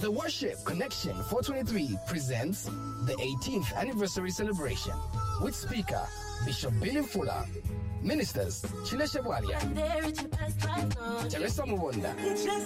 The Worship Connection 423 presents the 18th anniversary celebration with speaker Bishop Billy Fuller, ministers Chile Shebwalia, Teresa Muwonda,